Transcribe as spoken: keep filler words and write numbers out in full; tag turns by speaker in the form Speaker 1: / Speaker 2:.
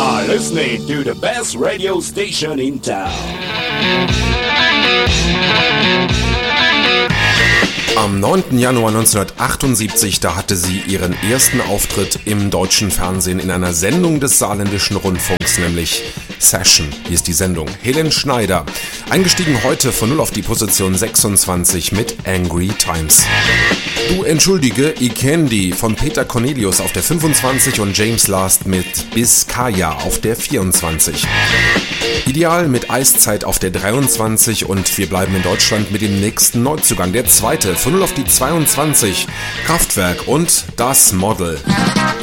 Speaker 1: are listening to the best radio station in town.
Speaker 2: Am neunten Januar neunzehnhundertachtundsiebzig, da hatte sie ihren ersten Auftritt im deutschen Fernsehen in einer Sendung des Saarländischen Rundfunks, nämlich Session. Hier ist die Sendung. Helene Schneider, eingestiegen heute von null auf die Position sechsundzwanzig mit Angry Times. Du entschuldige, ich kenn die von Peter Cornelius auf der fünfundzwanzig und James Last mit Biskaya auf der vierundzwanzig. Ideal mit Eiszeit auf der dreiundzwanzig und wir bleiben in Deutschland mit dem nächsten Neuzugang, der zweite von null auf die zweiundzwanzig, Kraftwerk und Das Model.